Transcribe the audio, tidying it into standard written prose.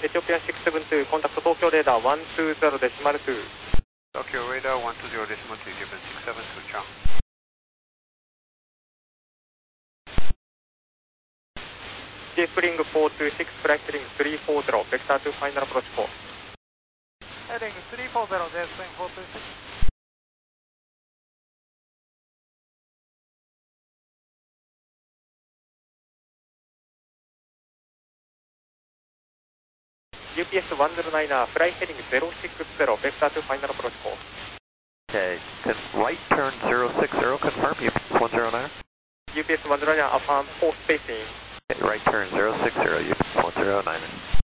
Ethiopian 672, contact Tokyo radar 120 decimal 2. Tokyo radar 120 decimal 2, Ethiopian 672, Chang. Spring 426, flight heading 340, vector to final approach 4. Heading 340, there's swing 426. UPS 109, flight heading 060, vector to final approach 4. Okay, right turn 060, confirm, UPS 109. UPS 109, affirm 4 spacing. Okay, right turn 060, UPS 109.